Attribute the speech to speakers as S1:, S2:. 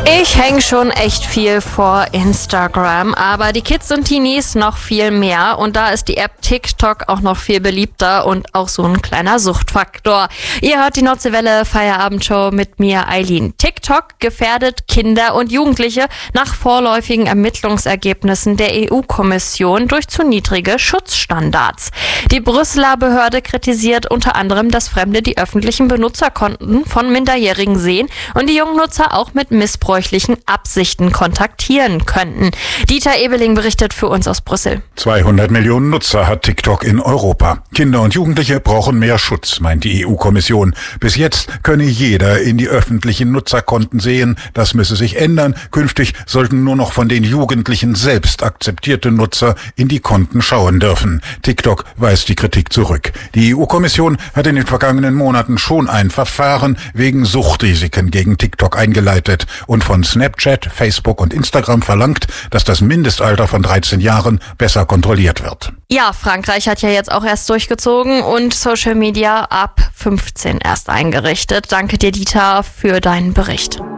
S1: Ich hänge schon echt viel vor Instagram, aber die Kids und Teenies noch viel mehr. Und da ist die App TikTok auch noch viel beliebter und auch so ein kleiner Suchtfaktor. Ihr hört die Nordseewelle Feierabendshow mit mir, Eileen. TikTok gefährdet Kinder und Jugendliche nach vorläufigen Ermittlungsergebnissen der EU-Kommission durch zu niedrige Schutzstandards. Die Brüsseler Behörde kritisiert unter anderem, dass Fremde die öffentlichen Benutzerkonten von Minderjährigen sehen und die jungen Nutzer auch mit missbräuchlichen Absichten kontaktieren könnten. Dieter Ebeling berichtet für uns aus Brüssel.
S2: 200 Millionen Nutzer hat TikTok in Europa. Kinder und Jugendliche brauchen mehr Schutz, meint die EU-Kommission. Bis jetzt könne jeder in die öffentlichen Nutzerkonten sehen. Das müsse sich ändern. Künftig sollten nur noch von den Jugendlichen selbst akzeptierte Nutzer in die Konten schauen dürfen. TikTok weist die Kritik zurück. Die EU-Kommission hat in den vergangenen Monaten schon ein Verfahren wegen Suchtrisiken gegen TikTok eingeleitet und von Snapchat, Facebook und Instagram verlangt, dass das Mindestalter von 13 Jahren besser kontrolliert wird.
S1: Ja, Frankreich hat ja jetzt auch erst durchgezogen und Social Media ab 15 erst eingerichtet. Danke dir, Dieter, für deinen Bericht.